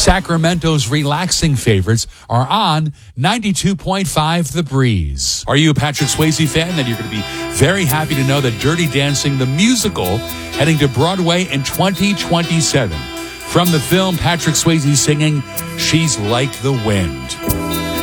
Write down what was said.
Sacramento's relaxing favorites are on 92.5 The Breeze. Are you a Patrick Swayze fan? Then you're going to be very happy to know that Dirty Dancing, the musical, heading to Broadway in 2027. From the film, Patrick Swayze singing, "She's Like the Wind."